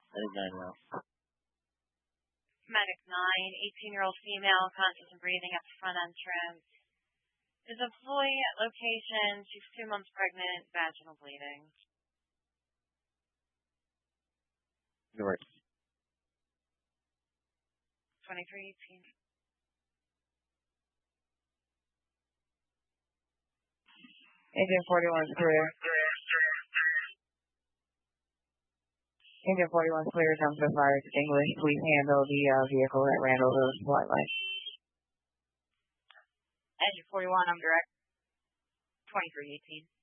Now. Medic 9, 18-year-old female, conscious and breathing at the front entrance. Is employee at location. She's 2 months pregnant, vaginal bleeding. North. 2318. Engine 41 is clear. Engine 41 is clear. Comes to fire extinguished. Please handle the vehicle that ran over the flight light. Engine 41, I'm direct. 2318.